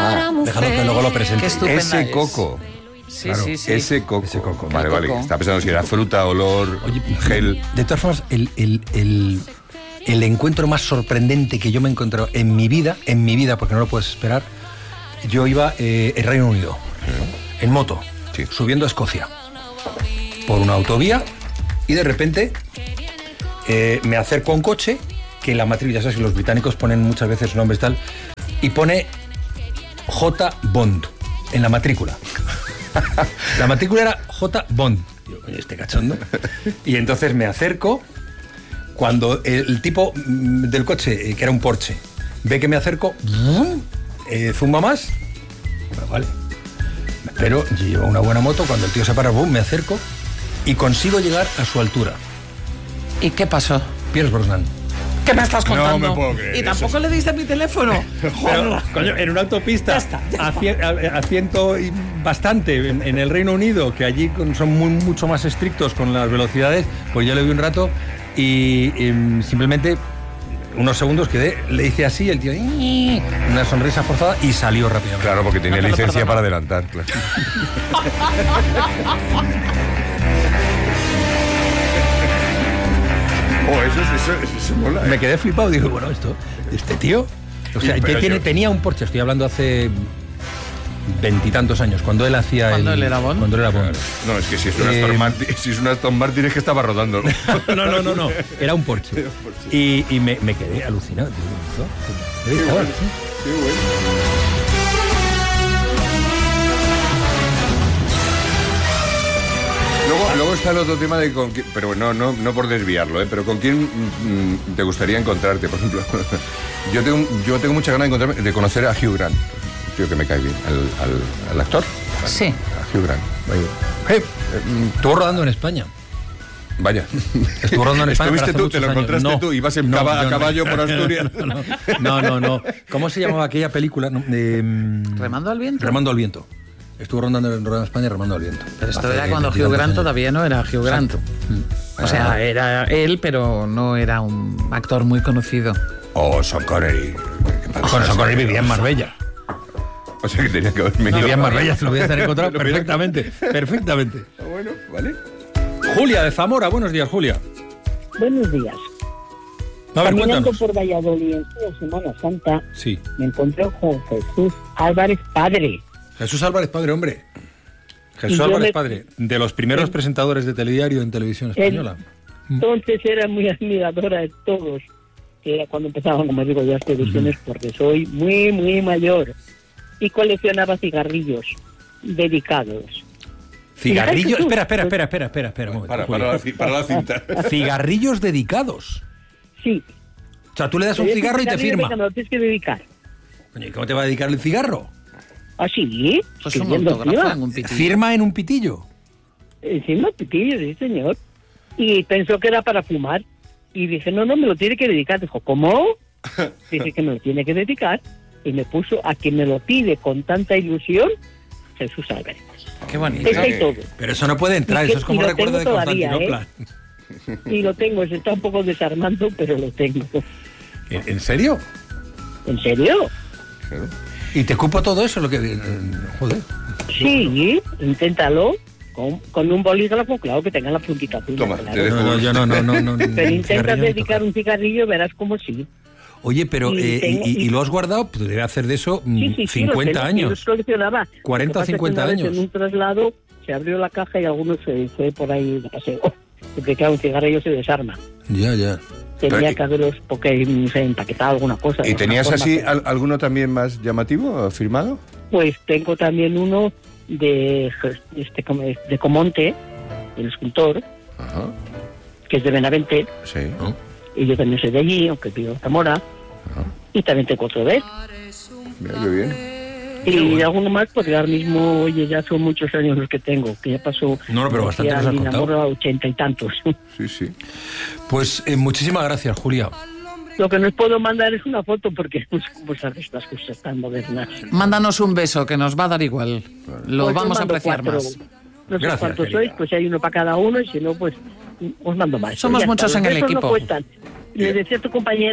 Déjalo que luego lo presente. Qué estupenda Ese es. coco. Sí, Claro, sí, sí. Ese coco. Ese coco. Vale, El vale. coco. Estaba pensando si era fruta, olor, Oye, gel. de todas formas, el encuentro más sorprendente que yo me he encontrado en mi vida, porque no lo puedes esperar, yo iba en Reino Unido, en moto, Sí. subiendo a Escocia, por una autovía, y de repente me acerco a un coche, que en la matrícula, ya sabes que los británicos ponen muchas veces nombres tal, y pone J. Bond en la matrícula. La matrícula era J. Bond. Digo, coño, este cachondo. Y entonces me acerco. Cuando el tipo del coche, que era un Porsche, ve que me acerco, zumba más. Bueno, vale. Pero yo llevo una buena moto. Cuando el tío se para, me acerco y consigo llegar a su altura. ¿Y qué pasó? Pierce Brosnan. ¿Qué me estás contando? No me puedo creer ¿Y eso. tampoco le diste mi teléfono? Pero, coño, en una autopista, a ciento y bastante, en el Reino Unido, que allí son mucho más estrictos con las velocidades, pues yo le vi un rato y simplemente unos segundos quedé, le hice así, el tío, una sonrisa forzada y salió rápidamente. Claro, porque tenía No te lo licencia perdono. para adelantar. Claro. Eso mola. Me quedé flipado, digo, bueno, este tío, o sea, Pero que yo- tenía un Porsche, estoy hablando hace veintitantos años, cuando él hacía ¿Cuando él era Bond? Cuando él era Bond. No, es que si es una Aston Martin, es que estaba rodando. No, era un Porsche. Y me quedé alucinado. Digo, ¿esto? Ahí estaba, sí. Qué bueno. Luego está el otro tema de con quién, pero no por desviarlo, pero con quién te gustaría encontrarte, por ejemplo. Yo tengo mucha ganas de conocer a Hugh Grant, un tío que me cae bien, al actor. Sí. A Hugh Grant. Estuvo rodando en España. Vaya. Estuvo rodando en España. ¿Estuviste pero tú? hace ¿Te lo muchos años. encontraste No, tú? ¿Ibas en no, a yo no. caballo por Asturias? No. ¿Cómo se llamaba aquella película? ¿Remando al viento? Remando al viento. Estuvo rodando en España Remando al viento. Pero esto Hace era cuando Hugh 20 Grant años. todavía no era Hugh Grant. O sea, era él, pero no era un actor muy conocido. Oh, Sean Connery. Bueno, Sean Connery vivía en Marbella. O sea que tenía que haberme ido. Vivía en Marbella, se lo voy a hacer encontrar perfectamente. Perfectamente. Bueno, vale. Julia de Zamora, buenos días, Julia. Buenos días. A ver, Caminando cuéntanos. por Valladolid en su Semana Santa, Sí. me encontré con Jesús Álvarez Padre. Jesús Álvarez Padre, hombre. Jesús Y yo Álvarez me- Padre, de los primeros presentadores de telediario en televisión española. Entonces era muy admiradora de todos, que era cuando empezaban, como digo, las televisiones, porque soy muy, muy mayor. Y coleccionaba cigarrillos dedicados. Cigarrillos. Jesús. Espera. Un momento, Julia. Para la cinta. Cigarrillos dedicados. Sí. O sea, tú le das un Pero ese cigarro y te cigarrillo, firma. venga, me lo tienes que dedicar. Coño, ¿y cómo te va a dedicar el cigarro? ¿Ah, sí? Pues un Escribiendo autógrafo encima. en un pitillo. Firma en un pitillo. Encima pitillo, sí, señor. Y pensó que era para fumar. Y dije, no, me lo tiene que dedicar. Dijo, ¿cómo? Dije que me lo tiene que dedicar. Y me puso a quien me lo pide con tanta ilusión, Jesús Álvarez. Qué bonito. Está y todo. Pero eso no puede entrar, Y que- eso es como y lo recuerdo de tengo todavía, Constantinopla. Y lo tengo, se está un poco desarmando, pero lo tengo. ¿En serio? ¿En serio? ¿Y te cupo todo eso? Lo que... Joder. Sí, inténtalo. Con un bolígrafo, claro, que tenga la puntita azul. Toma, claro. te dejo. No, yo no. Pero intentas cigarrillo no dedicar toca. un cigarrillo, verás como sí. Oye, pero Y tengo- ¿y lo has guardado? Pues debe hacer de eso Sí, 50 Yo años. los coleccionaba. 40 o Lo que pasa es que 50 una vez años. En un traslado se abrió la caja y alguno se fue por ahí de paseo. Porque claro, un cigarrillo se desarma. Ya. Tenía Pero- que haberlos, porque no sé, empaquetado alguna cosa. ¿Y de tenías alguna así forma, pero- alguno también más llamativo, firmado? Pues tengo también uno de Comonte, el escultor, Ajá, que es de Benavente, sí. y yo también soy de allí, aunque vivo en Zamora, y también tengo otro de él. Mira qué bien. Y alguno más, porque ahora mismo, oye, ya son muchos años los que tengo, que ya pasó. No, pero bastante nos has mi contado. enamoro a 80 y tantos. Sí. Pues muchísimas gracias, Julia. Lo que no os puedo mandar es una foto, porque pues, como sabes, estas cosas tan modernas. Mándanos un beso, que nos va a dar igual. Lo Pues os vamos a mando apreciar 4. más. No sé Gracias, cuántos querida. sois, pues hay uno para cada uno, y si no, pues os mando más. Somos Ya muchos está, en los el besos equipo. No cuestan. Le decía a tu compañera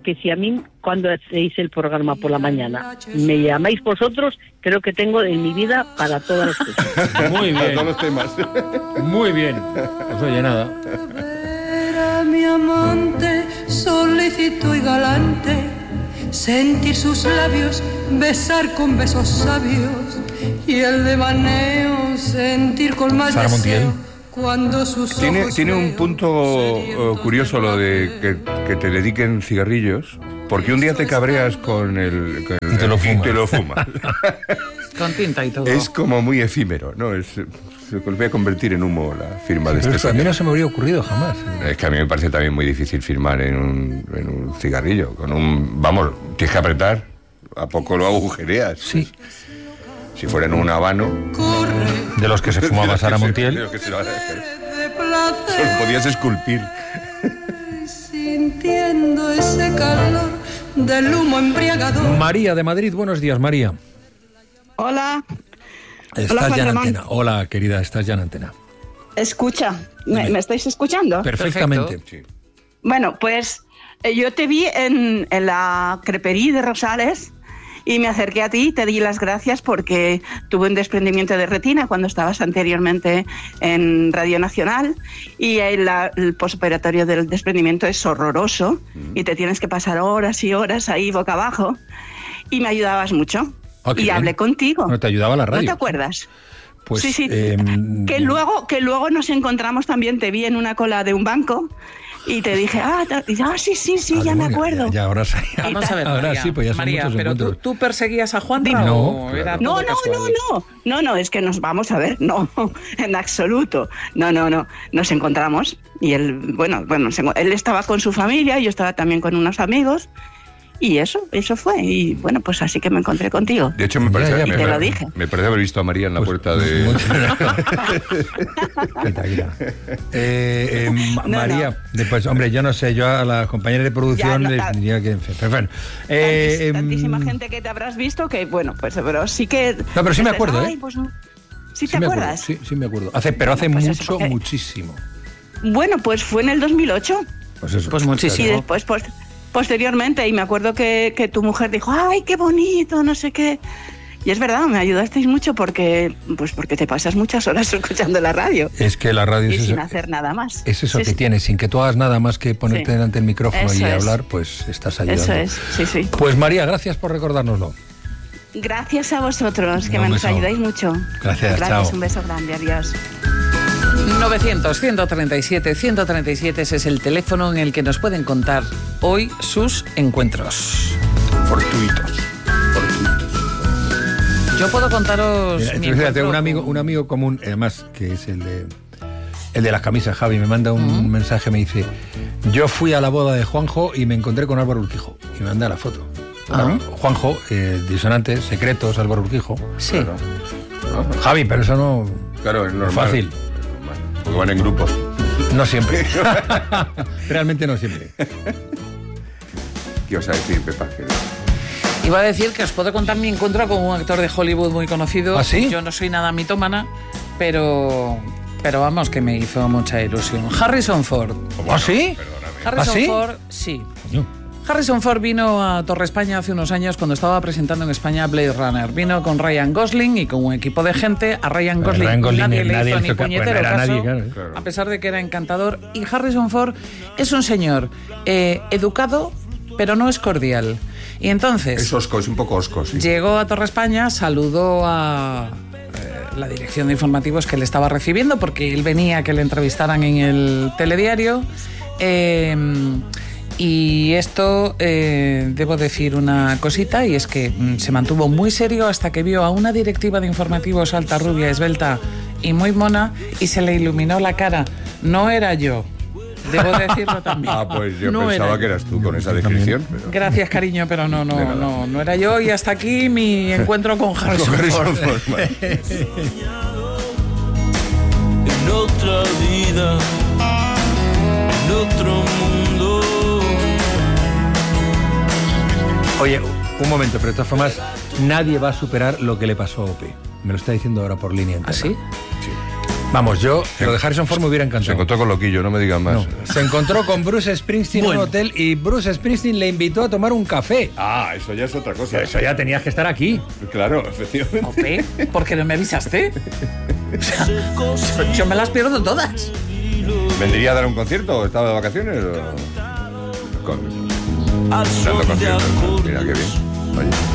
que si a mí, cuando hacéis el programa por la mañana, me llamáis vosotros, creo que tengo en mi vida para todas las cosas. Muy Para bien. todos los temas. Muy bien. Pues oye, nada. Era mi amante, solícito y galante, sentir sus labios, besar con besos sabios, y el devaneo sentir con más Sara Montiel. deseo cuando sus ojos Tiene un veo punto sedientos curioso lo de que te dediquen cigarrillos, porque un día te cabreas con el... Y te lo fumas. te lo fumas. Con tinta y todo. Es como muy efímero, ¿no? Se vuelve a convertir en humo la firma de Pero este eso a mí señor. no se me habría ocurrido jamás. Es que a mí me parece también muy difícil firmar en un cigarrillo. Vamos, tienes que apretar, a poco lo agujereas. Sí. Si fuera en un habano... corre De los que se fumaba Sara de Montiel. los que se lo van a hacer. de Solo placer, podías esculpir. sintiendo ese calor del humo embriagador. María de Madrid, buenos días, María. Hola, Estás Juan ya en Ramón. antena. Hola, querida, estás ya en antena. escucha, ¿me estáis escuchando? Perfectamente. Sí. Bueno, pues yo te vi en la crepería de Rosales y me acerqué a ti y te di las gracias porque tuve un desprendimiento de retina cuando estabas anteriormente en Radio Nacional y el posoperatorio del desprendimiento es horroroso y te tienes que pasar horas y horas ahí boca abajo y me ayudabas mucho. Ah, qué Y bien. hablé contigo. No te ayudaba la radio. ¿No te acuerdas? Pues, sí, sí. Que luego nos encontramos también, te vi en una cola de un banco y te dije, sí, ya me acuerdo. Ya, ahora sí. Vamos a ver, Ahora María, sí, pues ya son María, muchos pero encuentros. ¿tú perseguías a Juan No, o claro. era No, todo casual? no, es que vamos a ver, no, en absoluto. No, nos encontramos y él estaba con su familia, yo estaba también con unos amigos y eso fue. Y bueno, pues así que me encontré contigo. De hecho, me parece, ya, me, te lo me- dije. me parece haber visto a María en la puerta de... Quita. No, María, después, hombre, yo no sé, yo a las compañeras de producción Ya, no, les diría que... Pero bueno. Tantísima gente que te habrás visto que, bueno, pues pero sí que... No, pero sí me dices, acuerdo, "Ay, ¿eh? pues, ¿sí te me acuerdo, acuerdas? sí, me acuerdo. Pero hace Pues eso, mucho, porque- muchísimo. Bueno, pues fue en el 2008 Pues eso. Pues muchísimo. y No. después, posteriormente, y me acuerdo que tu mujer dijo, ¡ay, qué bonito! No sé qué. Y es verdad, me ayudasteis mucho porque te pasas muchas horas escuchando la radio Es que la radio y es sin eso, hacer nada más. es eso Sí, que sí. tienes, sin que tú hagas nada más que ponerte Sí. delante del micrófono Eso y es. hablar, pues estás ayudando. Eso es, sí. Pues María, gracias por recordárnoslo. Gracias a vosotros, que Un nos beso. ayudáis mucho. Gracias, chao. Un beso grande, adiós. 900-137-137, ese es el teléfono en el que nos pueden contar hoy sus encuentros. Fortuitos. Yo puedo contaros Mira, mi fíjate, encuentro un amigo común, además, que es el de las camisas, Javi, me manda un mensaje, me dice, yo fui a la boda de Juanjo y me encontré con Álvaro Urquijo. Y me manda la foto. Ah. Juanjo, disonantes, secretos, Álvaro Urquijo. Sí. Javi, pero eso no... Claro, es normal. Fácil. Es normal, porque van en grupos. No siempre. Realmente no siempre. ¿Qué os a decir, Pepa? Iba a decir que os puedo contar mi encuentro con un actor de Hollywood muy conocido. ¿Ah, sí? Yo no soy nada mitómana, pero vamos, que me hizo mucha ilusión. Harrison Ford. ¿Ah, sí? Harrison sí? Ford, sí. Coño. Harrison Ford vino a Torre España hace unos años cuando estaba presentando en España Blade Runner. Vino con Ryan Gosling y con un equipo de gente. A Ryan Gosling, Ryan Gosling nadie le hizo ni hizo puñetero era caso, nadie, claro. Claro. a pesar de que era encantador. Y Harrison Ford es un señor educado, pero no es cordial. Y entonces Es osco, es un poco osco, sí. llegó a Torre España, saludó a la dirección de informativos que le estaba recibiendo porque él venía a que le entrevistaran en el telediario. Y esto, debo decir una cosita, y es que se mantuvo muy serio hasta que vio a una directiva de informativos alta, rubia, esbelta y muy mona, y se le iluminó la cara. No era yo, debo decirlo también. Ah, pues yo No pensaba era que yo. eras tú con esa descripción. Pero... Gracias, cariño, pero no era yo. Y hasta aquí mi encuentro con Harrison Ford. Vale. En otra vida, en otro mundo. Oye, un momento, pero de todas formas, nadie va a superar lo que le pasó a Ope. Me lo está diciendo ahora por línea entera. ¿Ah, sí? Vamos, yo lo de Harrison Ford me hubiera Se encantado. encontró con Loquillo, no me digan más. No. Se encontró con Bruce Springsteen en un hotel y Bruce Springsteen le invitó a tomar un café. Ah, eso ya es otra cosa. Eso ya tenías que estar aquí. Claro, efectivamente. Ope, ¿por qué no me avisaste? O sea, yo me las pierdo todas. ¿Vendría a dar un concierto o estaba de vacaciones? Dando conciertos. Mira qué bien. Oye.